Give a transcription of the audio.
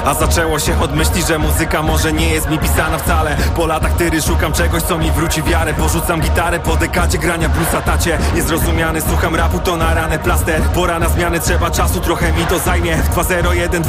A zaczęło się od myśli, że muzyka może nie jest mi pisana wcale. Po latach tyry szukam czegoś, co mi wróci wiarę. Porzucam gitarę po dekadzie grania bluesa tacie. Niezrozumiany, słucham rapu, to na ranę plaster. Pora na zmiany, trzeba czasu, trochę mi to zajmie. 201